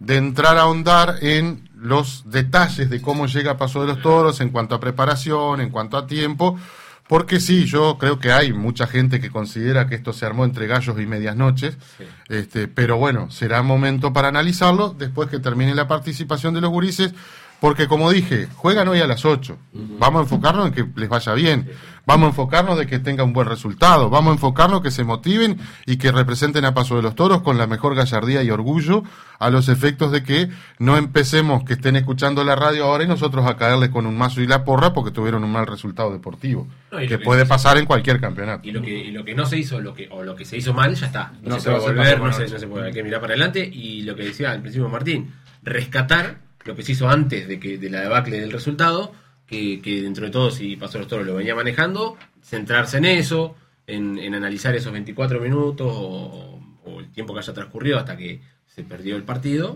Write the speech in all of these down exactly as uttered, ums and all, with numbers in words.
de entrar a ahondar en los detalles de cómo llega Paso de los Toros en cuanto a preparación, en cuanto a tiempo, porque sí, yo creo que hay mucha gente que considera que esto se armó entre gallos y medias noches, sí. este, pero bueno, será momento para analizarlo después que termine la participación de los gurises, porque como dije, juegan hoy a las ocho. Uh-huh. Vamos a enfocarnos en que les vaya bien. Vamos a enfocarnos de que tenga un buen resultado. Vamos a enfocarnos que se motiven y que representen a Paso de los Toros con la mejor gallardía y orgullo, a los efectos de que no empecemos que estén escuchando la radio ahora y nosotros a caerles con un mazo y la porra porque tuvieron un mal resultado deportivo. No, que, que puede pasar en cualquier campeonato. Y lo que, y lo que no se hizo, lo que, o lo que se hizo mal, ya está. No, no se, se puede volver, no se, no se puede, hay que mirar para adelante. Y lo que decía al principio Martín, rescatar lo que se hizo antes de que de la debacle del resultado, que, que dentro de todo, si Paso de los Toros lo venía manejando, centrarse en eso, en, en analizar esos veinticuatro minutos o, o el tiempo que haya transcurrido hasta que se perdió el partido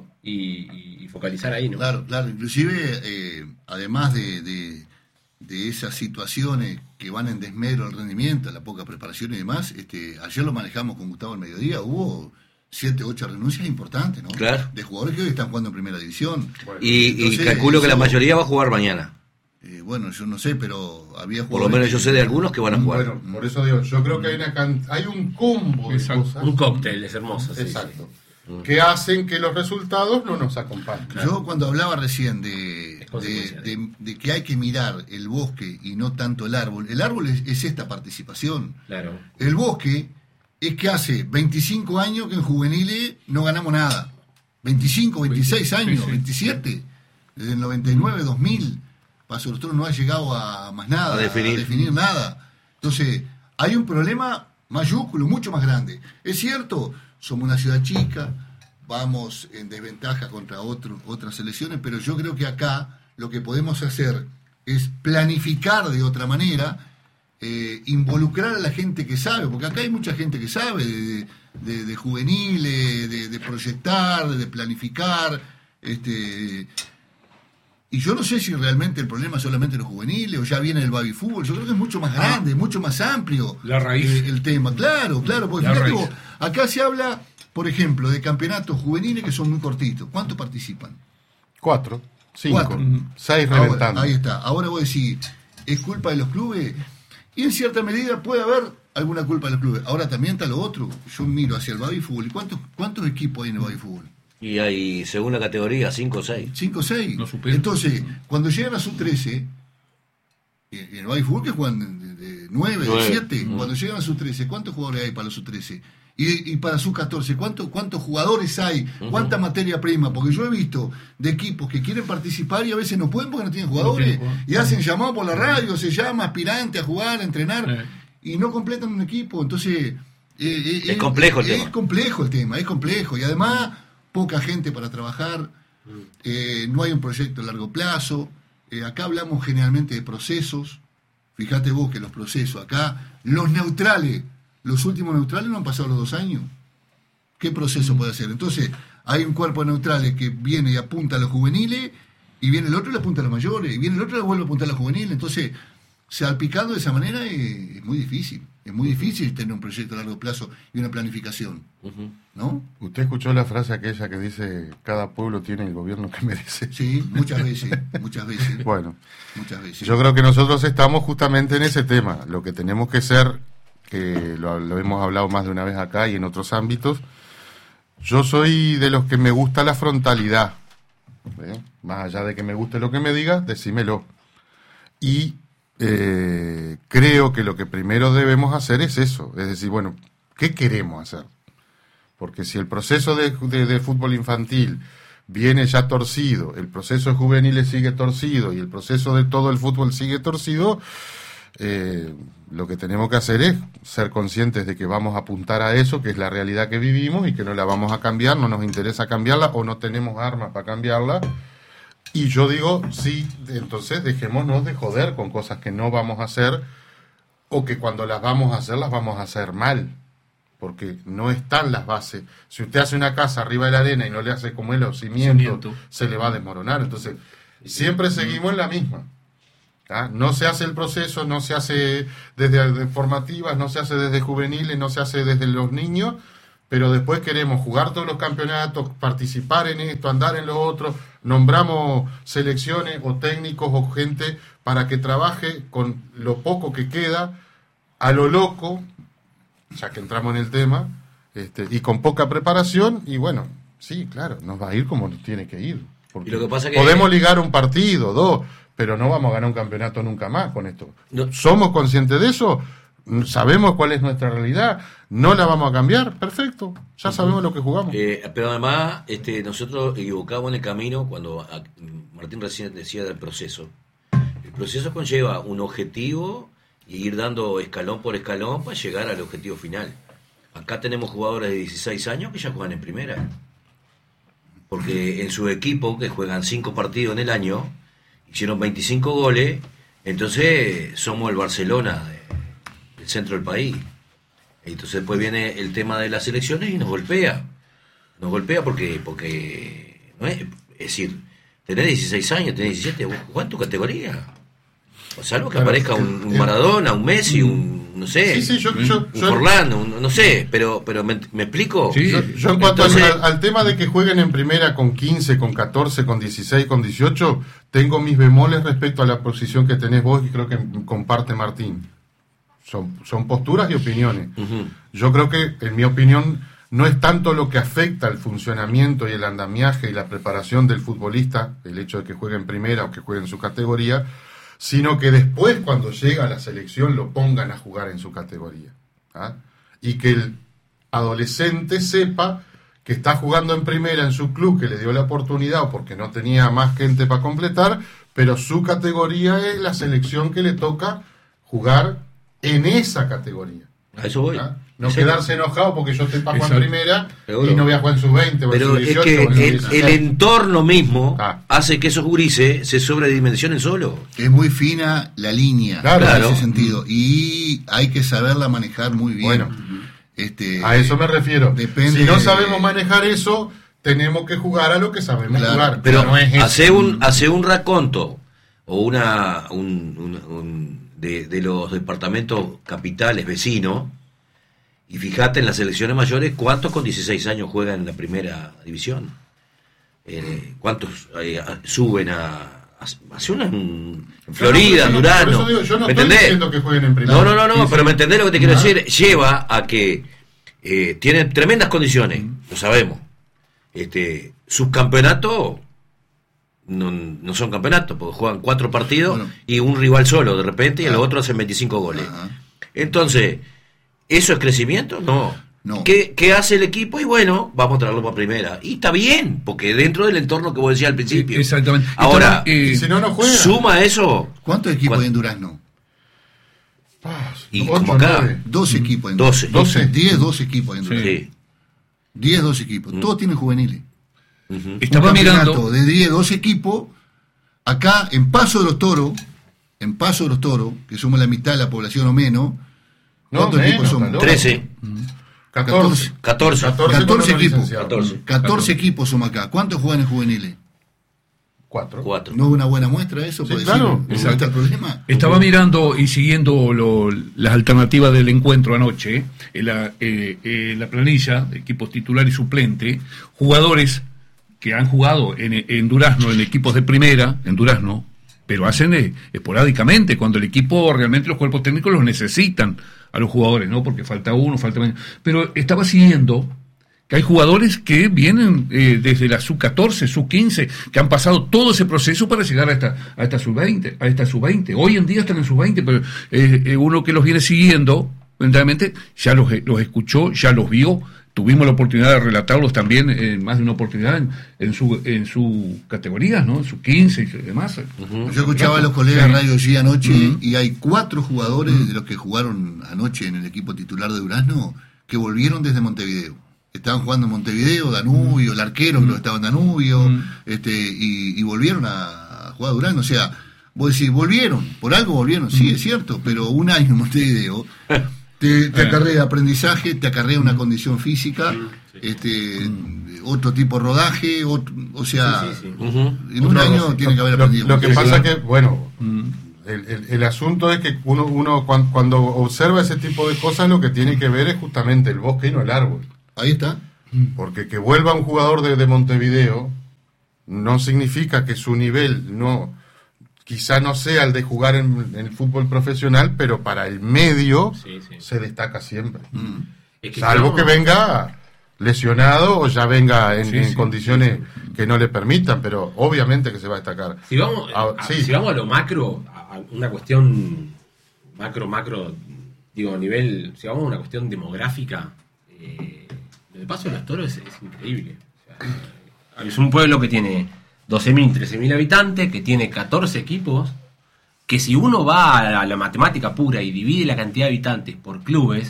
y, y focalizar ahí, ¿no? Claro, claro. Inclusive, eh, además de, de, de esas situaciones que van en desmedro al rendimiento, la poca preparación y demás, este, ayer lo manejamos con Gustavo al mediodía, hubo siete, ocho renuncias importantes, ¿no? Claro. De jugadores que hoy están jugando en primera división. Bueno, y, entonces, y calculo que la mayoría va a jugar mañana. Eh, bueno, yo no sé, pero había jugadores. Por lo menos yo sé de algunos que van a jugar. Bueno, por eso digo, yo creo que hay una can... hay un combo de cosas. Un cóctel, es hermoso. Sí, exacto. Sí. Que hacen que los resultados no nos acompañen. Claro. Yo cuando hablaba recién de, de, de, de que hay que mirar el bosque y no tanto el árbol, el árbol es, es esta participación. Claro. El bosque es que hace veinticinco años que en juveniles no ganamos nada. veinticinco, veintiséis años, sí, sí. veintisiete. Desde el noventa y nueve, dos mil, Paso de los Toros no ha llegado a más nada, a definir. a definir nada. Entonces, hay un problema mayúsculo, mucho más grande. Es cierto, somos una ciudad chica, vamos en desventaja contra otro, otras selecciones, pero yo creo que acá lo que podemos hacer es planificar de otra manera. Eh, involucrar a la gente que sabe, porque acá hay mucha gente que sabe de, de, de juveniles, de, de proyectar, de planificar, este, y yo no sé si realmente el problema es solamente los juveniles o ya viene el baby fútbol. Yo creo que es mucho más grande, ah, mucho más amplio la raíz. Eh, el tema, claro, claro, porque fíjate vos, acá se habla, por ejemplo, de campeonatos juveniles que son muy cortitos. ¿Cuántos participan? Cuatro, cinco, Cuatro. seis reventando. Ahora, ahí está, ahora vos decís, ¿es culpa de los clubes? Y en cierta medida puede haber alguna culpa de los clubes. Ahora también está lo otro. Yo miro hacia el baby fútbol. ¿Y cuántos, cuántos equipos hay en el baby fútbol? Y hay segunda categoría, cinco o seis. cinco o seis. No Entonces, cuando llegan a sub trece, en el baby fútbol que juegan de, de nueve, de siete, mm. cuando llegan a sub trece, ¿cuántos jugadores hay para los sub trece? Y, y para sub catorce, ¿cuántos, ¿cuántos jugadores hay? Uh-huh. ¿Cuánta materia prima? Porque yo he visto de equipos que quieren participar y a veces no pueden porque no tienen jugadores. No tienen y hacen llamado por la radio, se llama aspirante a jugar, a entrenar, eh. y no completan un equipo. Entonces, eh, eh, es complejo el es, tema. Es complejo el tema, es complejo. Y además, poca gente para trabajar, eh, no hay un proyecto a largo plazo. Eh, acá hablamos generalmente de procesos. Fíjate vos que los procesos acá, los neutrales, los últimos neutrales no han pasado los dos años. ¿Qué proceso puede hacer? Entonces, hay un cuerpo de neutrales que viene y apunta a los juveniles, y viene el otro y le apunta a los mayores, y viene el otro y le vuelve a apuntar a los juveniles. Entonces, salpicando de esa manera es, es muy difícil. Es muy difícil tener un proyecto a largo plazo y una planificación. ¿No? ¿Usted escuchó la frase aquella que dice cada pueblo tiene el gobierno que merece? Sí, muchas veces, muchas veces. Bueno, muchas veces. Yo creo que nosotros estamos justamente en ese tema. Lo que tenemos que ser, que lo, lo hemos hablado más de una vez acá y en otros ámbitos, yo soy de los que me gusta la frontalidad. ¿Eh? Más allá de que me guste lo que me digas, decímelo. Y eh, creo que lo que primero debemos hacer es eso. Es decir, bueno, ¿qué queremos hacer? Porque si el proceso de, de, de fútbol infantil viene ya torcido, el proceso de juveniles sigue torcido y el proceso de todo el fútbol sigue torcido, eh, lo que tenemos que hacer es ser conscientes de que vamos a apuntar a eso, que es la realidad que vivimos y que no la vamos a cambiar, no nos interesa cambiarla o no tenemos armas para cambiarla. Y yo digo, sí, entonces dejémonos de joder con cosas que no vamos a hacer o que cuando las vamos a hacer las vamos a hacer mal. Porque no están las bases. Si usted hace una casa arriba de la arena y no le hace como es los cimientos, cimiento. se le va a desmoronar. Entonces, siempre seguimos en la misma. ¿Ah? No se hace el proceso, no se hace desde formativas, no se hace desde juveniles, no se hace desde los niños, pero después queremos jugar todos los campeonatos, participar en esto, andar en lo otro, nombramos selecciones o técnicos o gente para que trabaje con lo poco que queda, a lo loco, ya que entramos en el tema, este, y con poca preparación, y bueno, sí, claro, nos va a ir como nos tiene que ir. Y lo que pasa que podemos ligar un partido, dos, pero no vamos a ganar un campeonato nunca más con esto. No. ¿Somos conscientes de eso? ¿Sabemos cuál es nuestra realidad? ¿No la vamos a cambiar? Perfecto, ya sabemos lo que jugamos. Eh, pero además, este, nosotros equivocamos en el camino cuando a, Martín recién decía del proceso. El proceso conlleva un objetivo y ir dando escalón por escalón para llegar al objetivo final. Acá tenemos jugadores de dieciséis años que ya juegan en primera. Porque en su equipo, que juegan cinco partidos en el año, hicieron veinticinco goles, entonces somos el Barcelona de, del centro del país. Entonces después viene el tema de las elecciones y nos golpea. Nos golpea porque, porque ¿no es? Es decir, tenés dieciséis años, tenés diecisiete, vos jugás en tu categoría. O salvo que claro, aparezca un, un Maradona, un Messi, un, no sé, sí, sí, yo, un, yo, un yo, Forlán, un, no sé, pero, pero ¿me, me explico? Sí, yo, yo en cuanto Entonces, al, al tema de que jueguen en primera con quince, con catorce, con dieciséis, con dieciocho, tengo mis bemoles respecto a la posición que tenés vos y creo que comparte Martín. Son, son posturas y opiniones. uh-huh. Yo creo que, en mi opinión, no es tanto lo que afecta el funcionamiento y el andamiaje y la preparación del futbolista, el hecho de que juegue en primera o que juegue en su categoría, sino que después, cuando llega a la selección, lo pongan a jugar en su categoría. ¿Ah? Y que el adolescente sepa que está jugando en primera en su club, que le dio la oportunidad o porque no tenía más gente para completar, pero su categoría es la selección que le toca jugar en esa categoría. A eso voy. ¿Ah? No Sí. quedarse enojado porque yo estoy para jugar en Exacto. primera Seguro. y no voy a jugar en sub veinte o en Pero sub es dieciocho. que o en sub el, dieciséis. el entorno mismo Ah. hace que esos gurises se sobredimensionen solo. Es muy fina la línea Claro. en Claro. ese sentido y hay que saberla manejar muy bien. Bueno, este, a eso me refiero. Depende Si no de- sabemos manejar eso, tenemos que jugar a lo que sabemos Claro. jugar. Pero no es eso. hace un hace un raconto o una un, un- un- de, de los departamentos capitales vecinos y fíjate en las selecciones mayores cuántos con dieciséis años juegan en la primera división. Eh, cuántos eh, a- suben a, a hace una en Florida, en No, no, pero Durazno. por eso digo, yo no ¿Me estoy entendés? diciendo que jueguen en primera. No, no, no, no, Sí, pero sí. me entendés lo que te quiero Ah. decir. Lleva a que eh, tienen tremendas condiciones, lo sabemos. Este, sus campeonatos no, no son campeonatos, porque juegan cuatro partidos Bueno. y un rival solo de repente y a Ah. los otros hacen veinticinco goles. Ajá. Entonces, ¿eso es crecimiento? No. No. ¿Qué, ¿Qué hace el equipo? Y bueno, vamos a traerlo para primera. Y está bien, porque dentro del entorno que vos decías al principio. Exactamente. Ahora, Estaba, eh, Y si no, no juegan. suma eso. ¿Cuántos equipos ¿Cuán- hay en Durazno? Ah, Y ocho, como acá. nueve. Dos equipos en Doce. Durazno. Diez, doce equipos hay en Sí. Durazno. Sí. Diez, doce equipos. Mm. Todos tienen juveniles. Ujú. estaba Un campeonato mirando. de diez, doce equipos. Acá, en Paso de los Toros, en Paso de los Toros, que somos la mitad de la población o menos, No, ¿cuántos menos, equipos somos? está loco. trece. catorce. catorce. catorce, catorce con los equipos. licenciados. catorce. catorce equipos somos acá. ¿Cuántos juegan en juveniles? Cuatro. Cuatro. ¿No es una buena muestra eso? Sí, Por claro. decir, ¿no está el problema? Estaba mirando y siguiendo lo- las alternativas del encuentro anoche, en la, eh, eh, la planilla de equipos titular y suplente, jugadores que han jugado en, en Durazno, en equipos de primera, en Durazno, pero hacen eh, esporádicamente, cuando el equipo, realmente los cuerpos técnicos los necesitan a los jugadores, ¿no? Porque falta uno, falta... Pero estaba siguiendo que hay jugadores que vienen eh, desde la sub catorce, sub quince, que han pasado todo ese proceso para llegar a esta a esta sub veinte, a esta sub veinte. Hoy en día están en sub veinte, pero eh, eh, uno que los viene siguiendo, realmente ya los, los escuchó, ya los vio, tuvimos la oportunidad de relatarlos también en más de una oportunidad en, en su en su categorías, ¿no? En su quince y demás. Ujú. Yo escuchaba a los colegas Sí. de Radio G anoche Ujú. y hay cuatro jugadores de los que jugaron anoche en el equipo titular de Durazno que volvieron desde Montevideo. Estaban jugando en Montevideo, Danubio, el arquero que estaba en Danubio, Mm. este, y, y volvieron a, a jugar a Durazno. O sea, vos decís, volvieron, por algo volvieron, sí, es cierto, pero un año en Montevideo te, te acarrea aprendizaje, te acarrea una condición física, este, otro tipo de rodaje, otro- o sea, Sí, sí, sí. Ujú. en un Otro- año tiene que haber lo, aprendido. lo que mucho. pasa que, bueno, Mm. el, el- el asunto es que uno, uno cuan- cuando, observa ese tipo de cosas, lo que tiene que ver es justamente el bosque y no el árbol. Ahí está. Porque que vuelva un jugador de, de Montevideo no significa que su nivel no, quizá no sea el de jugar en, en el fútbol profesional, pero para el medio sí, sí. se destaca siempre. Mm. Es que Salvo si que vamos, venga lesionado o ya venga en, Sí, en sí, condiciones sí, sí. que no le permitan, pero obviamente que se va a destacar. Si vamos, Ah, a, sí. si vamos a lo macro, a, a una cuestión macro, macro, digo, a nivel, si vamos a una cuestión demográfica, eh, lo de Paso de los Toros es, es increíble. O sea, es un pueblo que tiene doce mil, trece mil habitantes, que tiene catorce equipos, que si uno va a la, a la matemática pura y divide la cantidad de habitantes por clubes,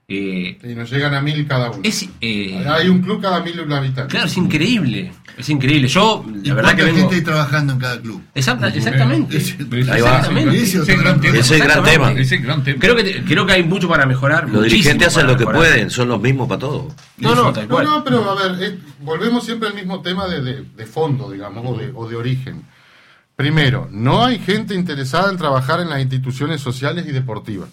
eh, Y nos llegan a mil cada uno. es... eh, Hay un club cada mil habitantes. claro, es increíble. Es increíble. Yo, ¿Y la verdad que cuánta vengo... gente hay trabajando en cada club? Exacta, exactamente. Ese- Ahí va. Exactamente. Ese Ese es el gran tema. Ese es el gran tema. Ese es el gran tema. Creo que, te- creo que hay mucho para mejorar. Los muchísimo dirigentes hacen para lo que mejorar. pueden, son los mismos para todo. No, no, tal No, cual. no, pero a ver, eh, volvemos siempre al mismo tema de, de, de fondo, digamos, o de, o de origen. Primero, no hay gente interesada en trabajar en las instituciones sociales y deportivas.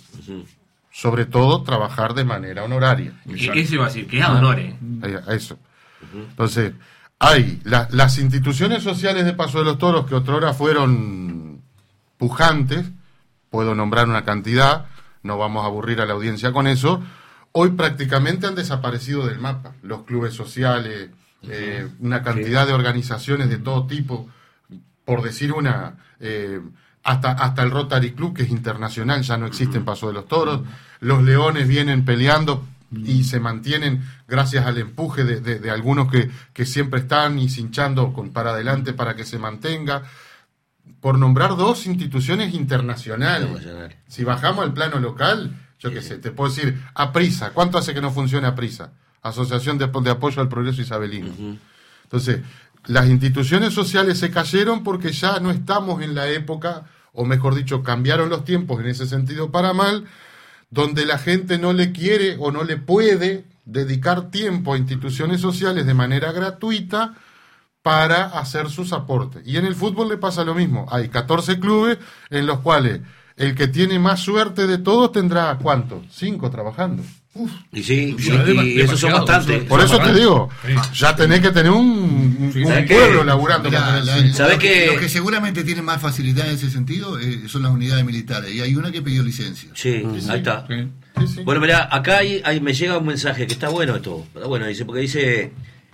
Sobre todo, trabajar de manera honoraria. Que eso iba a decir, que es honores. Eh, Eso. Entonces, hay la- las instituciones sociales de Paso de los Toros que otrora fueron pujantes, puedo nombrar una cantidad, no vamos a aburrir a la audiencia con eso, hoy prácticamente han desaparecido del mapa. Los clubes sociales, eh, una cantidad de organizaciones de todo tipo, por decir una, eh, hasta, hasta el Rotary Club, que es internacional, ya no existe en Paso de los Toros. Los Leones vienen peleando y se mantienen gracias al empuje de, de- de algunos que, que siempre están y hinchando con, para adelante para que se mantenga. Por nombrar dos instituciones internacionales. Internacionales. Si bajamos al plano local, yo qué sé, te puedo decir, APRISA, ¿cuánto hace que no funciona APRISA? Asociación de, de Apoyo al Progreso Isabelino. Entonces, las instituciones sociales se cayeron porque ya no estamos en la época, o mejor dicho, cambiaron los tiempos en ese sentido para mal, donde la gente no le quiere o no le puede dedicar tiempo a instituciones sociales de manera gratuita para hacer sus aportes. Y en el fútbol le pasa lo mismo. Hay catorce clubes en los cuales el que tiene más suerte de todos tendrá, ¿cuánto? Cinco trabajando. Uf. Y sí, Sí, y, además, y esos son demasiado, bastantes. Por eso te digo, Sí. ya tenés que tener un, un Sí, ¿sabes pueblo qué? laburando Mirá, para la- tener cinco. ¿Sabés lo qué? Los que seguramente tienen más facilidad en ese sentido eh, son las unidades militares. Y hay una que pidió licencia. Sí, ahí está. Sí. Sí, sí. Bueno, mirá, acá hay, hay- me llega un mensaje que está bueno esto. Está bueno, dice, porque dice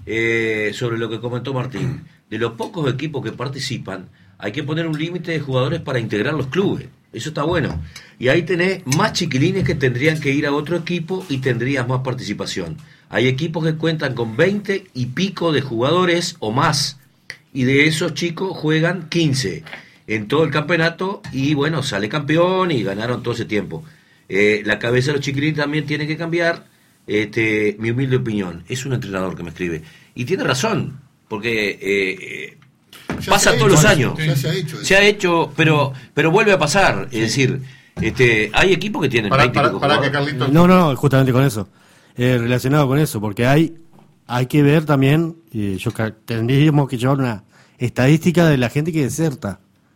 eh, sobre lo que comentó Martín. De los pocos equipos que participan, hay que poner un límite de jugadores para integrar los clubes. Eso está bueno. Y ahí tenés más chiquilines que tendrían que ir a otro equipo y tendrías más participación. Hay equipos que cuentan con veinte y pico de jugadores o más. Y de esos chicos juegan quince en todo el campeonato y bueno, sale campeón y ganaron todo ese tiempo. Eh, la cabeza de los chiquilines también tiene que cambiar. Este, mi humilde opinión. Es un entrenador que me escribe. Y tiene razón, porque eh, eh, Ya pasa se ha todos hecho, los años. Ya se ha hecho. eso. Se ha hecho, pero pero vuelve a pasar. Es decir, este, hay equipos que tienen Para, veinte y para, pico para que jugadores. Carlitos... No, no, justamente con eso. Eh, relacionado con eso, porque hay hay que ver también, y yo ca- tendríamos que llevar una estadística de la gente que deserta,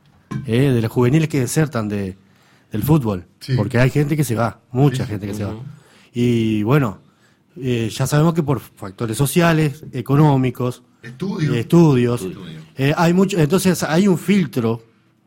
eh, de los juveniles que desertan de, del fútbol, Sí. porque hay gente que se va, mucha gente que se va. Y bueno, eh, ya sabemos que por factores sociales, económicos, Estudio. eh, estudios, eh, hay mucho, entonces hay un filtro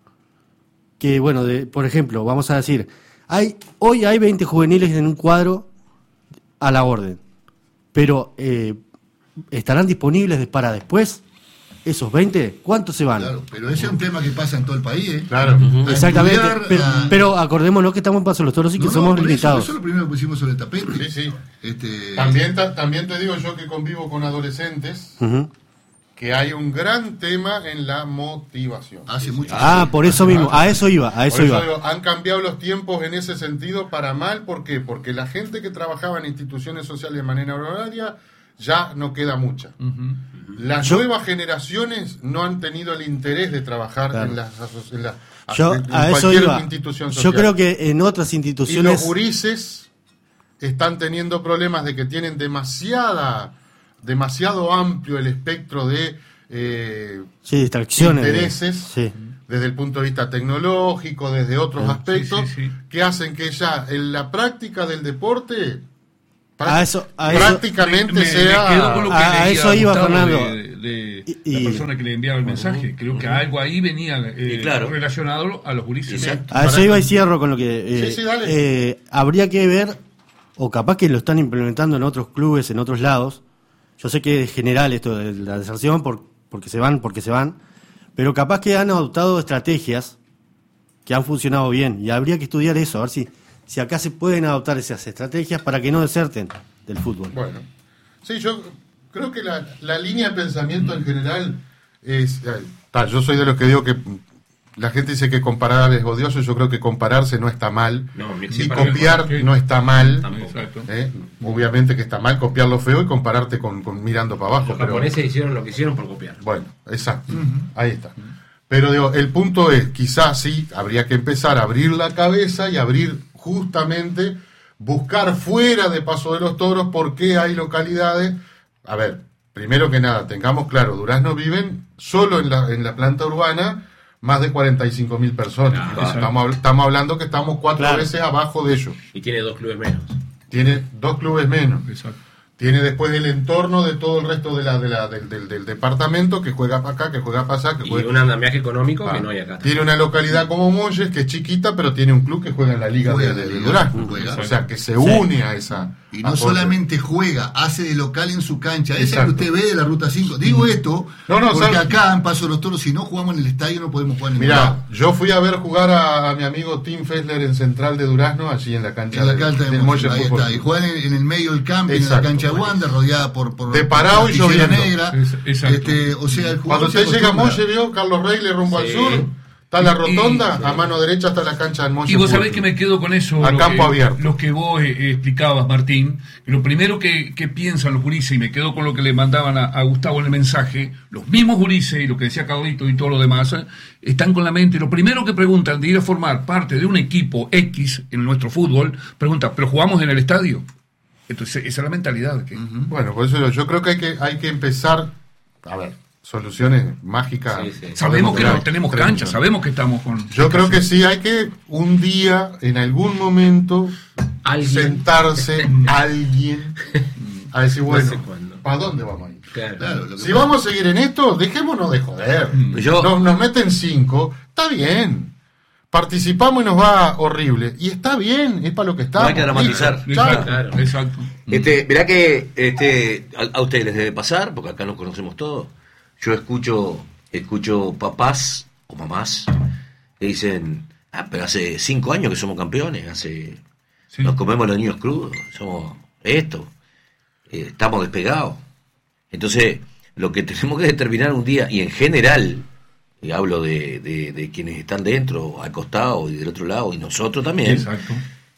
que, bueno, de, por ejemplo, vamos a decir, hay hoy hay veinte juveniles en un cuadro a la orden, pero eh, ¿estarán disponibles de- para después esos veinte? ¿Cuántos se van? Claro, pero ese es un tema que pasa en todo el país. ¿eh? Claro. A Exactamente, estudiar, pero, a- pero acordémonos que estamos en Paso de los Toros y que No, no, somos por eso, limitados. Eso es lo primero que pusimos sobre el tapete. Sí, sí. Este, También, ta- también te digo yo que convivo con adolescentes, Ujú. que hay un gran tema en la motivación. hace mucho Ah, por eso mismo, a eso iba, a eso Por eso iba. digo, han cambiado los tiempos en ese sentido para mal. ¿Por qué? Porque la gente que trabajaba en instituciones sociales de manera horaria ya no queda mucha. Las Yo- nuevas generaciones no han tenido el interés de trabajar Claro. en, las aso- en la- Yo en a eso cualquier iba. institución Yo social. creo que en otras Y los instituciones gurises están teniendo problemas de que tienen demasiada, demasiado amplio el espectro de eh, sí, distracciones. de- intereses, sí. desde el punto de vista tecnológico, desde otros aspectos, sí, sí, sí. que hacen que ya en la práctica del deporte A eso, a prácticamente me, me, sea... me quedo con lo que a, a eso iba Gustavo Fernando. De, de y, la persona que le enviaba el mensaje. Creo uh-huh. que algo ahí venía eh, claro. relacionado a los gurises. A eso iba y cierro con lo que... Eh, sí, sí, dale. Eh, habría que ver, o capaz que lo están implementando en otros clubes, en otros lados. Yo sé que es general esto de la deserción, por, porque se van, porque se van. Pero capaz que han adoptado estrategias que han funcionado bien. Y habría que estudiar eso, a ver si... si acá se pueden adoptar esas estrategias para que no deserten del fútbol. Bueno, sí, yo creo que la, la línea de pensamiento en general es... Eh, ta, yo soy de los que digo que la gente dice que comparar es odioso, yo creo que compararse no está mal, no, y copiar no está mal, eh, obviamente que está mal copiar lo feo y compararte con, con mirando para abajo. Los pero, japoneses hicieron lo que hicieron por copiar. Bueno, exacto, uh-huh. ahí está. Uh-huh. Pero digo, el punto es, quizás sí, habría que empezar a abrir la cabeza y abrir justamente, buscar fuera de Paso de los Toros por qué hay localidades. A ver, primero que nada, tengamos claro, Durazno viven solo en la, en la planta urbana más de cuarenta y cinco mil personas. Claro, estamos, estamos hablando que estamos cuatro claro. veces abajo de ellos. Y tiene dos clubes menos. Tiene dos clubes menos. Exacto. Tiene después el entorno de todo el resto de la, de la, del, del, del departamento que juega para acá, que juega para allá. Que y juega... un andamiaje económico ah, que no hay acá. Tiene una localidad como Monjes, que es chiquita, pero tiene un club que juega en la Liga juega de, de, de Durazno. O sea, que se une sí. a esa... Y no solamente juega, hace de local en su cancha. Esa que usted ve de la Ruta cinco. Digo esto no, no, porque ¿sabes? Acá en Paso de los Toros, si no jugamos en el estadio, no podemos jugar en ningún lado. Mirá, yo fui a ver jugar a, a mi amigo Tim Fessler en Central de Durazno, allí en la cancha en la cancha de, de, de Monjes. Ahí está. Y juegan en, en el medio del campo, en la cancha de Wanda, rodeada por, por de parado y lloviendo. Negra. Es, este, o sea, el cuando usted llega a Monjes, vio Carlos Reyes rumbo sí. al sur. Está la rotonda, y, a mano derecha está la cancha del Monjes. Y vos sabés que me quedo con eso. A campo que, abierto. Lo que vos eh, explicabas, Martín. Lo primero que, que piensan los gurises, y me quedo con lo que le mandaban a, a Gustavo en el mensaje, los mismos gurises, y lo que decía Carlito y todo lo demás, eh, están con la mente. Lo primero que preguntan de ir a formar parte de un equipo X en nuestro fútbol, preguntan, ¿pero jugamos en el estadio? Entonces, esa es la mentalidad. Que... Uh-huh. Bueno, por eso yo, yo creo que hay que, hay que empezar, a ver, soluciones mágicas. Sí, sí. Sabemos que no tenemos cancha, sabemos que estamos con... Yo creo que sí, hay que un día, en algún momento, ¿alguien? sentarse alguien a decir, bueno, no ¿para dónde vamos a ir? Claro, claro, si vamos a seguir en esto, dejémonos de joder. Yo... Nos, nos meten cinco, está bien. Participamos y nos va horrible. Y está bien, es para lo que estamos. No hay que dramatizar. Claro, claro. Exacto. Este, verá que este, a, a ustedes les debe pasar, porque acá nos conocemos todos. Yo escucho escucho papás o mamás que dicen, ah, pero hace cinco años que somos campeones, hace sí. nos comemos los niños crudos, somos esto, eh, estamos despegados. Entonces, lo que tenemos que determinar un día, y en general, y hablo de, de, de quienes están dentro, al costado y del otro lado, y nosotros también, exacto.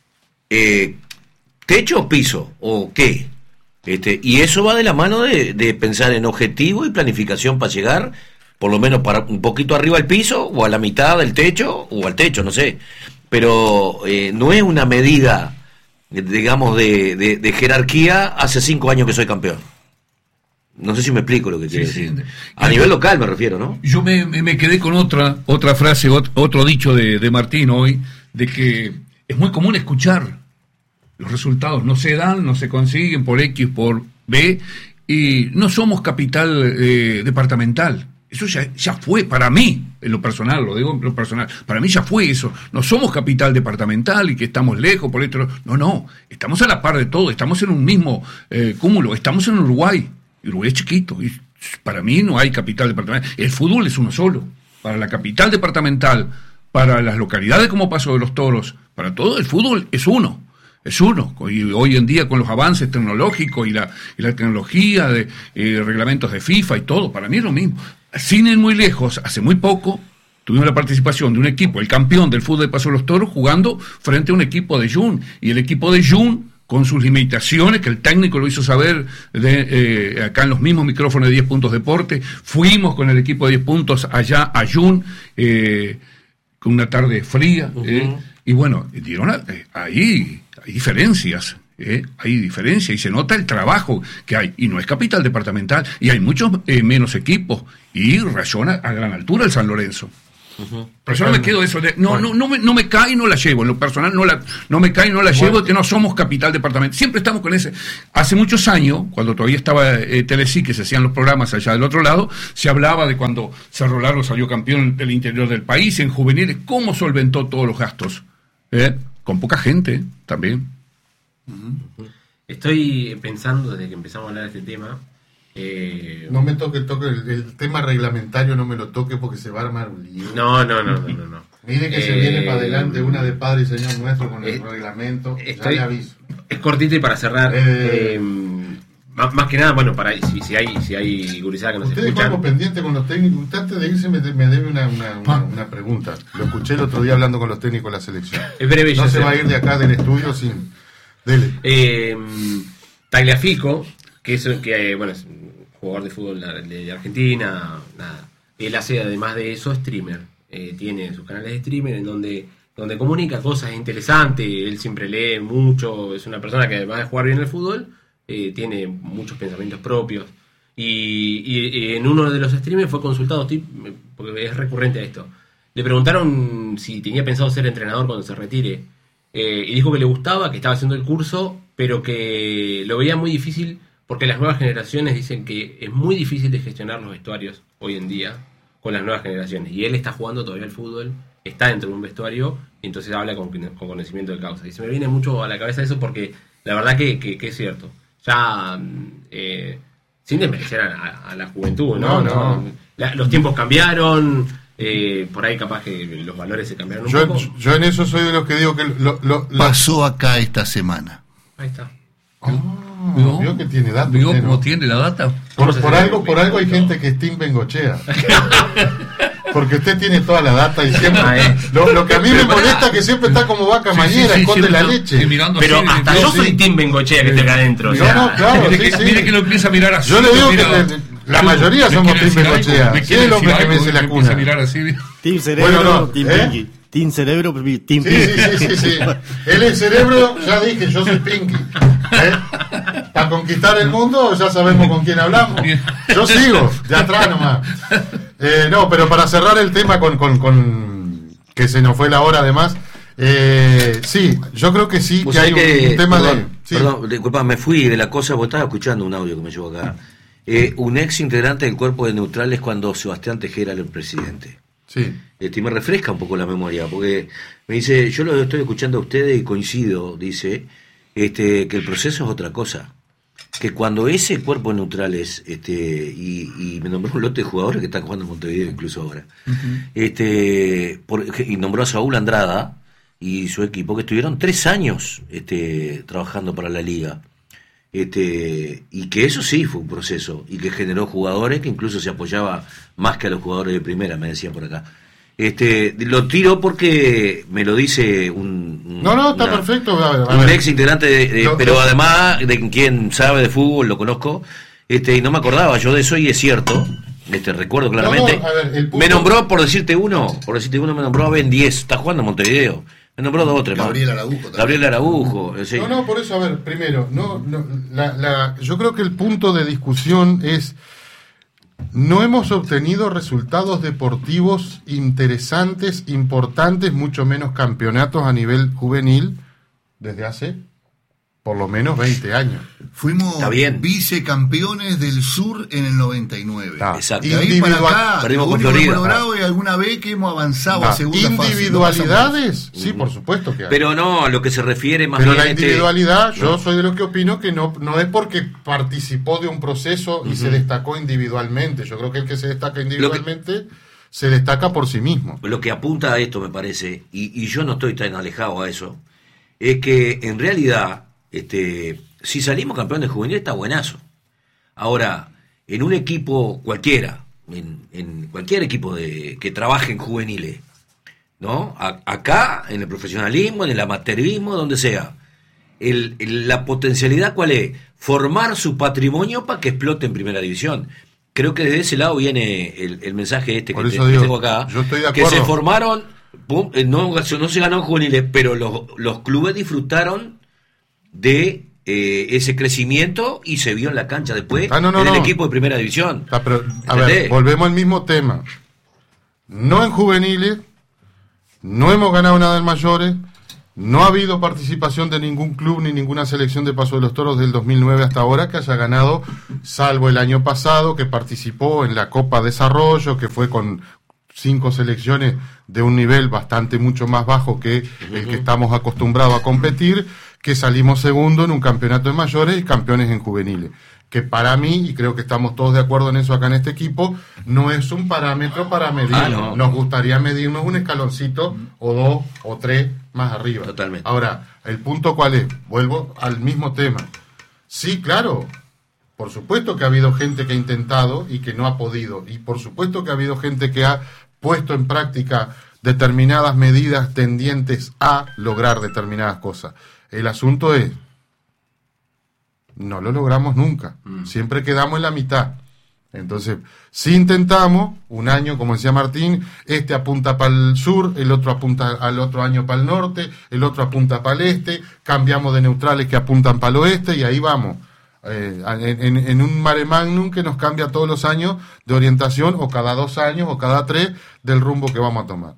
Eh, ¿techo o piso? ¿O qué? Este, y eso va de la mano de, de pensar en objetivo y planificación para llegar, por lo menos para un poquito arriba al piso, o a la mitad del techo, o al techo, no sé. Pero eh, no es una medida, digamos, de, de, de jerarquía hace cinco años que soy campeón. No sé si me explico lo que quiere sí, decir. Sí. A yo, nivel local me refiero, ¿no? Yo me, me quedé con otra otra frase, otro dicho de, de Martín hoy, de que es muy común escuchar los resultados no se dan, no se consiguen por X, por B, y no somos capital eh, departamental. Eso ya, ya fue para mí, en lo personal, lo digo en lo personal, para mí ya fue eso. No somos capital departamental y que estamos lejos por esto. No, no, estamos a la par de todo, estamos en un mismo eh, cúmulo, estamos en Uruguay. Uruguay es chiquito, y para mí no hay capital departamental. El fútbol es uno solo. Para la capital departamental, para las localidades como Paso de los Toros, para todo el fútbol es uno. Es uno, y hoy en día con los avances tecnológicos y la, y la tecnología de eh, reglamentos de FIFA y todo, para mí es lo mismo. Sin ir muy lejos, hace muy poco tuvimos la participación de un equipo, el campeón del fútbol de Paso de los Toros, jugando frente a un equipo de Jun, y el equipo de Jun, con sus limitaciones, que el técnico lo hizo saber de, eh, acá en los mismos micrófonos de diez Puntos Deporte, fuimos con el equipo de diez Puntos allá a Jun, eh, con una tarde fría, uh-huh. eh, y bueno, dieron a, eh, ahí... Hay diferencias, ¿eh? hay diferencias y se nota el trabajo que hay. Y no es capital departamental, y hay muchos eh, menos equipos, y rayona a gran altura el San Lorenzo. Uh-huh. Pero yo no me quedo eso de, no, bueno. no, no, me, no me cae y no la llevo, en lo personal no, la, no me cae y no la bueno. llevo, que no somos capital departamento. Siempre estamos con ese. Hace muchos años, cuando todavía estaba eh, Telecí, que se hacían los programas allá del otro lado, se hablaba de cuando Cerro Largo salió campeón del interior del país, en juveniles, cómo solventó todos los gastos. ¿Eh? Con poca gente también. Uh-huh. Estoy pensando desde que empezamos a hablar de este tema. Eh, no me toque, toque el, el tema reglamentario, no me lo toque porque se va a armar un lío. No, no, no, no, no. no. Mire que eh, se viene para adelante una de Padre y Señor Nuestro con el eh, reglamento. Estoy, ya le aviso. Es cortito y para cerrar. Eh, eh, más, más que nada, bueno, para si, si hay si hay gurizada que nos escuchan. Ustedes algo pendiente con los técnicos. Usted antes de irse me, me debe una, una, una, una pregunta. Lo escuché el otro día hablando con los técnicos de la selección. Es breve, no se sé. va a ir de acá del estudio sin... Dele. Eh, Tagliafico, que es que bueno es jugador de fútbol de Argentina, nada. Él hace además de eso streamer, eh, tiene sus canales de streamer en donde donde comunica cosas interesantes. Él siempre lee mucho, es una persona que además de jugar bien el fútbol eh, tiene muchos pensamientos propios y, y, y en uno de los streamers fue consultado, porque es recurrente a esto, le preguntaron si tenía pensado ser entrenador cuando se retire eh, y dijo que le gustaba, que estaba haciendo el curso, pero que lo veía muy difícil porque las nuevas generaciones dicen que es muy difícil de gestionar los vestuarios hoy en día con las nuevas generaciones. Y él está jugando todavía al fútbol, está dentro de un vestuario, y entonces habla con, con conocimiento de causa. Y se me viene mucho a la cabeza eso porque la verdad que, que, que es cierto. Ya, eh, sin desmerecer a, a, a la juventud, ¿no? no, no. La, los tiempos cambiaron, eh, por ahí capaz que los valores se cambiaron un yo, poco. Yo en eso soy de los que digo que... Lo, lo, lo... Pasó acá esta semana. Ahí está. Oh, ¿Vio? ¿Vio que tiene data? ¿Vio cómo ¿no? tiene la data? Por, por algo, por algo hay gente que es Team Bengochea. Porque usted tiene toda la data y siempre... Lo, lo que a mí me molesta es que siempre está como vaca sí, mañera, sí, sí, esconde la leche. Pero así, hasta yo yo sí. soy Team Bengochea que está acá adentro. No, no, claro, mire, sí, que, sí. mire que lo empieza a mirar así. Yo le digo mira, que le, la mayoría somos Team Bengochea. ¿Qué es el hombre que mece la cuna? Team Cerebro, bueno, no, Team ¿eh? Pinky. Team Cerebro, Team sí, Pinky. Sí, sí, sí, sí. Él es cerebro, ya dije, yo soy Pinky. ¿Eh? Para conquistar el mundo ya sabemos con quién hablamos. Yo sigo, de atrás nomás. Eh, no, pero para cerrar el tema con, con, con que se nos fue la hora además, eh, sí, yo creo que sí, que hay que, un, un tema perdón, de... Sí. Perdón, disculpa, me fui de la cosa, porque estaba escuchando un audio que me llegó acá. Eh, un ex integrante del cuerpo de neutrales cuando Sebastián Tejera era el presidente. Sí. Este, y me refresca un poco la memoria, porque me dice, yo lo estoy escuchando a ustedes y coincido, dice, este, que el proceso es otra cosa. Que cuando ese cuerpo de neutrales, este, y, y me nombró un lote de jugadores que están jugando en Montevideo incluso ahora, uh-huh. este, por, y nombró a Saúl Andrada y su equipo, que estuvieron tres años este, trabajando para la liga. Este, y que eso sí fue un proceso y que generó jugadores que incluso se apoyaba más que a los jugadores de primera, me decían por acá. Este, lo tiro porque me lo dice un, un no no está una, perfecto a ver, a un ver. ex integrante de, de, yo, pero yo, además de quien sabe de fútbol, lo conozco, este, y no me acordaba yo de eso y es cierto. Este, recuerdo claramente. No, no, a ver, el punto... Me nombró, por decirte uno, por decirte uno, me nombró a Ben diez, está jugando en Montevideo. Me nombró dos o tres más. Gabriel Araujo. Gabriel Araujo. Sí. No, no, por eso, a ver, primero, no, no, la, la, yo creo que el punto de discusión es, no hemos obtenido resultados deportivos interesantes, importantes, mucho menos campeonatos a nivel juvenil, desde hace por lo menos veinte años. Fuimos vicecampeones del sur en el noventa y nueve. Ah, exacto. Y ahí para acá, perdimos lo con único que hemos Florida. logrado es alguna vez que hemos avanzado ah, a segunda fase. ¿Individualidades? Sí, por supuesto que hay. Pero no, a lo que se refiere más Pero bien la este... individualidad, yo no. soy de los que opino que no, no es porque participó de un proceso y uh-huh. se destacó individualmente. Yo creo que el que se destaca individualmente que, se destaca por sí mismo. Lo que apunta a esto, me parece, y, y yo no estoy tan alejado a eso, es que en realidad, este, si salimos campeones juveniles está buenazo. Ahora, en un equipo cualquiera, en, en cualquier equipo de, que trabaje en juveniles, ¿no? A, acá, en el profesionalismo, en el amateurismo, donde sea, el, el, la potencialidad, ¿cuál es? Formar su patrimonio para que explote en primera división. Creo que desde ese lado dice el, el mensaje este que, te, digo, que tengo acá, yo estoy de que acuerdo. se formaron, pum, no, no se ganó en juveniles, pero los, los clubes disfrutaron de eh, ese crecimiento y se vio en la cancha después ah, no, no, en el no. equipo de primera división. Ah, pero, a ver, volvemos al mismo tema. no en juveniles, no hemos ganado nada en mayores, no ha habido participación de ningún club ni ninguna selección de Paso de los Toros del dos mil nueve hasta ahora que haya ganado, salvo el año pasado que participó en la Copa Desarrollo, que fue con cinco selecciones de un nivel bastante mucho más bajo que el que estamos acostumbrados a competir, que salimos segundo en un campeonato de mayores y campeones en juveniles. Que para mí, y creo que estamos todos de acuerdo en eso acá en este equipo, no es un parámetro para medir. Ah, no. Nos gustaría medirnos un escaloncito o dos o tres más arriba. Totalmente. Ahora, ¿el punto cuál es? Vuelvo al mismo tema. Sí, claro, por supuesto que ha habido gente que ha intentado y que no ha podido. Y por supuesto que ha habido gente que ha puesto en práctica determinadas medidas tendientes a lograr determinadas cosas. El asunto es, no lo logramos nunca, mm. siempre quedamos en la mitad. Entonces, si intentamos, un año, como decía Martín, este apunta para el sur, el otro apunta al otro año para el norte, el otro apunta para el este, cambiamos de neutrales que apuntan para el oeste y ahí vamos. Eh, en, en, en un mare magnum que nos cambia todos los años de orientación, o cada dos años, o cada tres, del rumbo que vamos a tomar.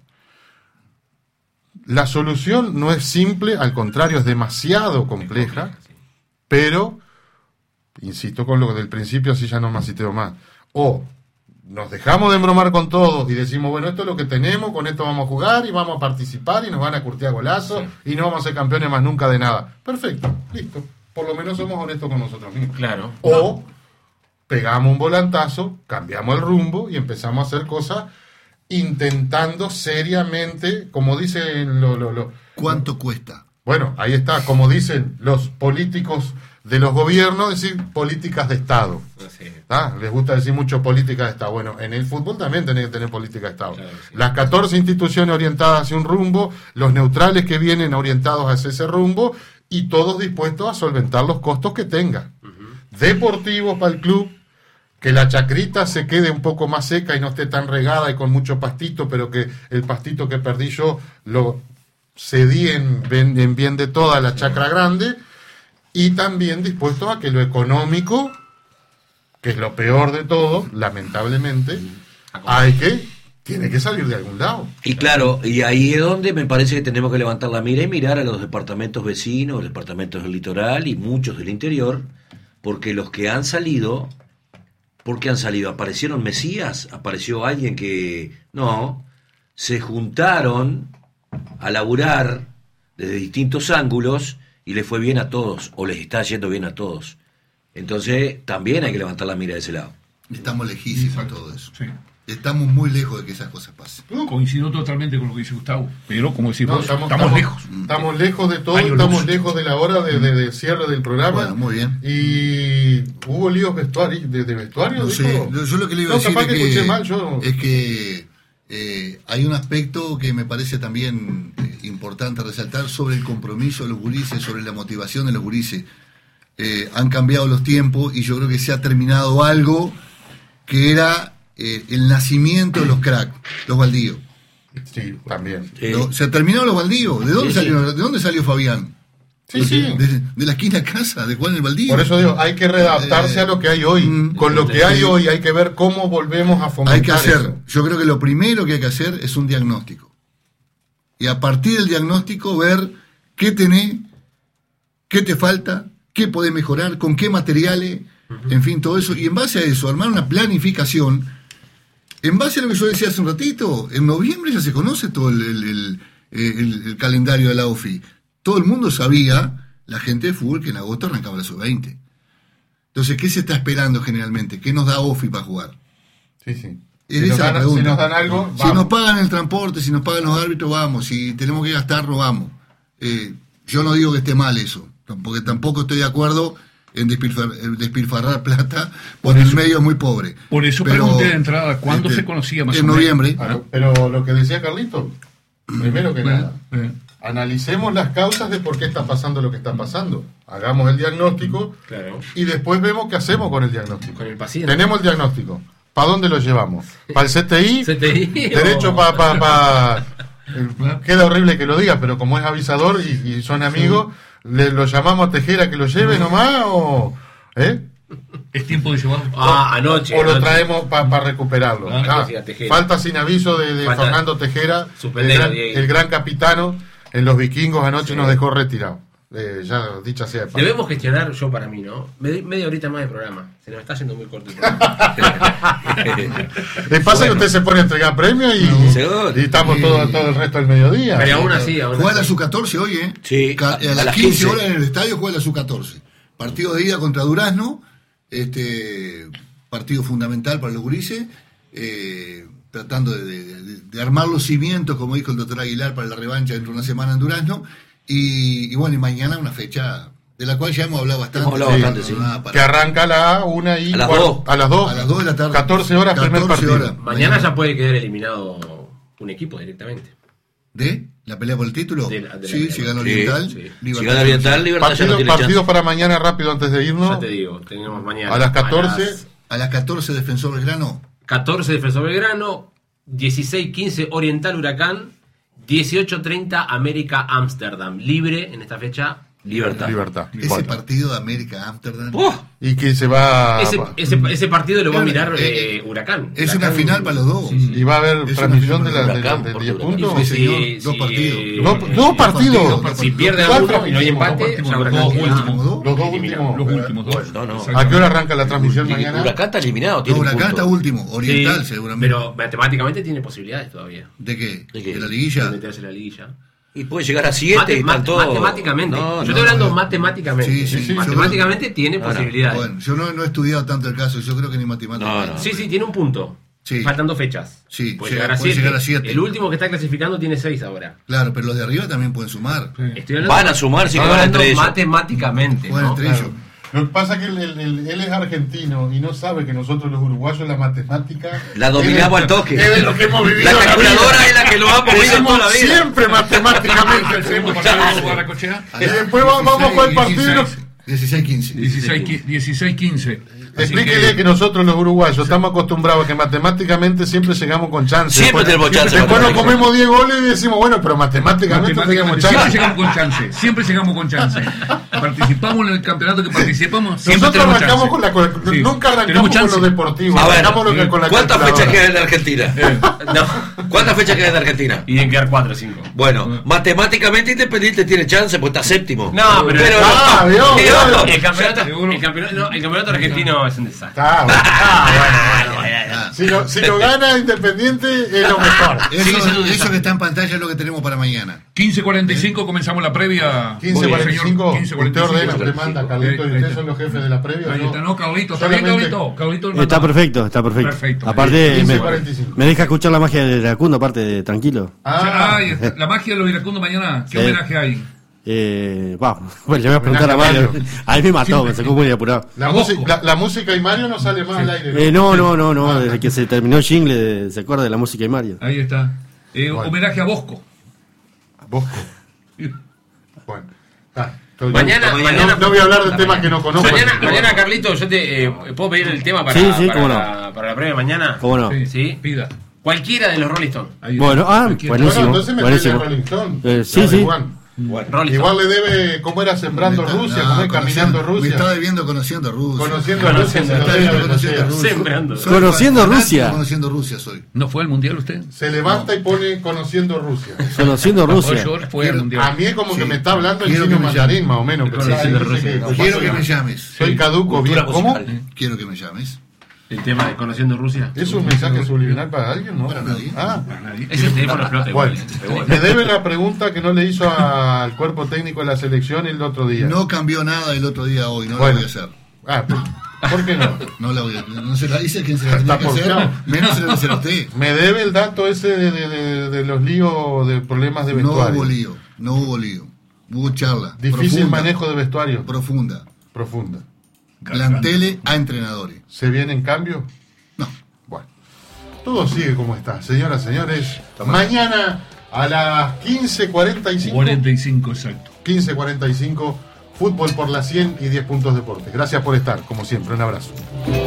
La solución no es simple, al contrario, es demasiado compleja, pero, insisto con lo del principio, así ya no me asiteo más. O nos dejamos de embromar con todo y decimos, bueno, esto es lo que tenemos, con esto vamos a jugar y vamos a participar y nos van a curtir a golazos sí. y no vamos a ser campeones más nunca de nada. Perfecto, listo. Por lo menos somos honestos con nosotros mismos. Claro. O pegamos un volantazo, cambiamos el rumbo y empezamos a hacer cosas intentando seriamente, como dicen lo, lo, lo, ¿cuánto cuesta? Bueno, ahí está, como dicen los políticos de los gobiernos, decir políticas de Estado. Sí. ¿Ah? Les gusta decir mucho políticas de Estado. Bueno, en el fútbol también tenés que tener política de Estado. Claro, sí. Las catorce instituciones orientadas hacia un rumbo, los neutrales que vienen orientados hacia ese rumbo, y todos dispuestos a solventar los costos que tengan. Uh-huh. Deportivos para el club, que la chacrita se quede un poco más seca y no esté tan regada y con mucho pastito, pero que el pastito que perdí yo lo cedí en, en, en bien de toda la chacra grande, y también dispuestos a que lo económico, que es lo peor de todo, lamentablemente, hay que... tiene que salir de algún lado. Y claro, y ahí es donde me parece que tenemos que levantar la mira y mirar a los departamentos vecinos, los departamentos del litoral y muchos del interior, porque los que han salido, ¿por qué han salido? ¿Aparecieron mesías? ¿Apareció alguien que...? No, se juntaron a laburar desde distintos ángulos y les fue bien a todos, o les está yendo bien a todos. Entonces, también hay que levantar la mira de ese lado. Estamos lejísimos de todo eso. Sí. Estamos muy lejos de que esas cosas pasen. Coincido totalmente con lo que dice Gustavo, pero como decís no, vos, estamos, estamos, estamos lejos. Estamos lejos de todo, Año estamos luz. lejos de la hora de, de, de cierre del programa. Bueno, muy bien. Y hubo líos vestuari, de, de vestuario. No sé, yo lo que le iba a no, decir es que, que, mal, yo... es que eh, hay un aspecto que me parece también eh, importante resaltar sobre el compromiso de los gurises, sobre la motivación de los gurises. Eh, han cambiado los tiempos y yo creo que se ha terminado algo que era... Eh, el nacimiento de los cracks, los baldíos. Sí, también. Sí. Se ha terminado los baldíos. ¿De dónde sí, salió? Sí. ¿De dónde salió Fabián? Sí, de, sí. De, de la esquina casa, de Juan el Baldío. Por eso digo, hay que readaptarse eh, a lo que hay hoy. Mm, Con lo que sí. hay hoy hay que ver cómo volvemos a fomentar Hay que hacer, eso. Yo creo que lo primero que hay que hacer es un diagnóstico. Y a partir del diagnóstico ver qué tenés, qué te falta, qué podés mejorar, con qué materiales, uh-huh. en fin, todo eso. Y en base a eso, armar una planificación. En base a lo que yo decía hace un ratito, en noviembre ya se conoce todo el, el, el, el, el calendario de la O F I. Todo el mundo sabía, la gente de fútbol, que en agosto arrancaba la sub veinte. Entonces, ¿qué se está esperando generalmente? ¿Qué nos da O F I para jugar? Sí, sí. Es si, esa nos dan, si nos dan algo, vamos. Si nos pagan el transporte, si nos pagan los árbitros, vamos. Si tenemos que gastarlo, vamos. Eh, yo no digo que esté mal eso, porque tampoco estoy de acuerdo en despilfarrar, despilfarrar plata por, por el medio muy pobre. Por eso pero, pregunté de entrada, ¿cuándo este, se conocía más en o menos? En noviembre. Claro, pero lo que decía Carlito, primero que nada, eh. analicemos las causas de por qué está pasando lo que está pasando. Hagamos el diagnóstico claro. y después vemos qué hacemos con el diagnóstico. Con el paciente. Tenemos el diagnóstico. ¿Para dónde lo llevamos? ¿Para el C T I? C T I Derecho o... para... Pa, pa, queda horrible que lo diga, pero como es avisador y, y son amigos... Sí. ¿Le lo llamamos a Tejera que lo lleve nomás o...? ¿Eh? Es tiempo de llevarlo. Ah, anoche. O lo anoche. traemos para pa recuperarlo. Ah, Ah, sí, a Tejera. falta sin aviso de, de Falta- Fernando Tejera, el Suspendelo, gran, Diego. el gran capitano en los vikingos anoche Sí. nos dejó retirado. Eh, ya dicha sea de paso. Debemos gestionar, yo para mí, ¿no? Medi- media horita más de programa. Se nos está haciendo muy corto el programa. Le pasa que usted se pone a entregar premios y, Seguro. y estamos Sí. todo, todo el resto del mediodía. Pero aún así, aún Juega la así. sub catorce hoy, ¿eh? Sí, Ca- a- a, a las las quince quince horas en el estadio juega la sub catorce. Partido de ida contra Durazno, este partido fundamental para los gurises, eh, tratando de, de- de- de armar los cimientos, como dijo el doctor Aguilar, para la revancha dentro de una semana en Durazno. Y, y bueno, y mañana una fecha de la cual ya hemos hablado bastante. Hemos hablado Sí. bastante, sí. Nada para- Que arranca a la una y A las cuarto- dos. a las dos. A las dos de la tarde. catorce horas, primer catorce partido. horas. Mañana ya puede quedar eliminado un equipo directamente. ¿De la pelea por el título? De la- de la sí, pelea si por- gana Sí, Oriental. sí. Si Libertad gana no Oriental, sé. Libertad ya no Partido, tiene partido chance. para mañana rápido antes de irnos. Ya te digo, tenemos mañana. A las catorce. las A las catorce Defensor Belgrano. catorce Defensor Belgrano, dieciséis quince Oriental Huracán, dieciocho treinta América Ámsterdam. Libre en esta fecha. Libertad. Libertad. Ese Bueno. partido de América Amsterdam. ¡Oh! Y que se va. Ese, ese, ese partido lo va a mirar Eh, eh, Huracán. Es Huracán- una final para los dos. Y va a haber Es transmisión una de la final de, Huracán, de- de por diez Huracán. puntos. Sí, señor, Sí, dos sí, partidos. eh, Dos, eh, dos partidos. dos partidos. Si pierde ¿Cuál alguno y no hay último? empate, Dos ya Huracán últimos, queda- últimos dos. Los dos eliminado. últimos. Los últimos dos. No, no. ¿A qué hora arranca la transmisión Y mañana? Huracán está eliminado, tiene No, un Huracán punto. está último. Oriental, Sí, seguramente. pero matemáticamente tiene posibilidades todavía ¿De qué? ¿De qué? ¿De la de liguilla? meterse en la liguilla. Y puede llegar a siete Mate- y mate- están todos... matemáticamente. No, yo no, estoy hablando no. matemáticamente. Sí, sí, sí, matemáticamente yo tiene No, no. posibilidades. Bueno, yo no, no he estudiado tanto el caso. Yo creo que ni matemáticas. No, no. Sí, sí, tiene un punto. Sí. Faltan dos fechas. Sí, puede, llega- llegar, a puede siete. llegar a siete. El último que está clasificando tiene seis ahora. Claro, pero los de arriba también pueden sumar. Estoy hablando, Van a sumar si estoy juegan hablando entre ellos. matemáticamente. Juegan ¿no? entre Claro. ellos. Lo que pasa es que él, él- él- él es argentino y no sabe que nosotros los uruguayos la matemática La dominamos al toque. Es de lo que hemos vivido La en la calculadora vida. es la que lo ha movido Decimos toda la vida. siempre matemáticamente. ¿Seguimos pasando a la cochera? Y después vamos, vamos a jugar el partido. dieciséis quince. dieciséis quince. Explíquele que nosotros los uruguayos estamos acostumbrados a que matemáticamente siempre llegamos con chance. Siempre tenemos chance, Después nos matemáticamente. comemos diez goles y decimos, bueno, pero matemáticamente, Matemáticamente, tenemos siempre chance. llegamos con chance, siempre llegamos con chance. Participamos en el campeonato que participamos, siempre Nosotros tenemos arrancamos chance. con la con- Sí. nunca arrancamos Tenemos con chance. lo deportivo, A ver, arrancamos lo que con la ¿Cuántas fechas calculadora. quedan en Argentina? No. ¿Cuántas fechas quedan en Argentina? Y deben quedar cuatro o cinco. Bueno, matemáticamente Independiente tiene chance, pues está séptimo. No, pero- Ah, vio, Dios, vio. El campeonato, Seguro. el campeonato, no, el campeonato argentino es un desastre. Ah, bueno, ah, bueno, bueno. Ah, Si lo, si lo gana Independiente es lo mejor. Eso, Sigue siendo un eso desastre. que está en pantalla es lo que tenemos para mañana. quince cuarenta y cinco comenzamos la previa. quince cuarenta y cinco, quince usted ordena, usted cinco. manda, Carlito, y Ahí ustedes está. son los jefes de la previa. Ahí ¿no? está, no, Carlito, ¿está bien, Solamente- Carlito? Carlito el Está mandado. perfecto, está perfecto. Perfecto. Aparte, quince me, cuarenta y cinco. me deja escuchar la magia de Iracundo, aparte de tranquilo. Ah, Ahí está. La magia de los iracundos mañana. ¿Qué Sí. homenaje hay? Eh, vamos, bueno, le voy a preguntar a Homenaje a Mario. Ahí me mató, me sacó muy apurado. la, A música, Bosco. la, la música y Mario no sale más al aire. Eh, no, no, no, no, desde que se terminó el jingle, ¿se acuerda de la música de Mario? Ahí está. Eh, Bueno. Homenaje a Bosco. Bosco. Bueno, ah, estoy- Mañana- no, mañana- no voy a hablar de temas que no conozco. Mañana, mañana, Carlito, yo te eh, puedo pedir el tema para, Sí, sí, para, cómo la, para la previa de mañana. ¿Cómo no? Sí. Pida. Cualquiera de los Rolling Stones. Ahí está. Bueno, ah, Cualquiera. Bueno, buenísimo, entonces me buenísimo. pide Rolling Stone. Eh, sí, Dale, sí. Juan. Rolling Igual Stones. le debe, ¿cómo era? Sembrando Me está- Rusia, ah, ¿cómo es? conociendo- Caminando Me está Rusia. debiendo conociendo Rusia. Conociendo a Rusia, se Conociendo lo a debe Conociendo a conociendo Rusia. Sembrando. Soy Conociendo fanático, Rusia. Conociendo Rusia soy. ¿No fue al mundial usted? Se levanta y pone Conociendo Rusia. Conociendo Rusia. George fue al Quiero- mundial. A mí es como que Sí. me está hablando el Quiero chino que me mandarín, llame. más o menos. pero Conociendo ya, dice Rusia. que- Quiero que me llames. Soy caduco, Cultura bien. ¿Cómo? musical. Quiero que me llames. El tema de Conociendo Rusia. ¿Es un mensaje subliminal para alguien? ¿No? Para nadie. Ah, Ese teléfono explota igual. bueno. eh. Pero bueno. Me debe la pregunta que no le hizo al cuerpo técnico de la selección el otro día. No cambió nada el otro día hoy, no Bueno. la voy a hacer. Ah, ¿por qué no? No la voy a No se la dice quien se la Está tiene que hacer. porfiado. Menos se la dice a usted. Me debe el dato ese de, de- de- de los líos de problemas de No vestuario. hubo lío. No hubo lío. Hubo charla. Difícil profunda, manejo de vestuario. Profunda. Profunda. Planteles a entrenadores. ¿Se vienen cambios? No. Bueno, todo sigue como está. Señoras, señores, mañana a las quince cuarenta y cinco. cuarenta y cinco, exacto. quince cuarenta y cinco, Fútbol por la cien y diez puntos deportes. Gracias por estar, como siempre. Un abrazo.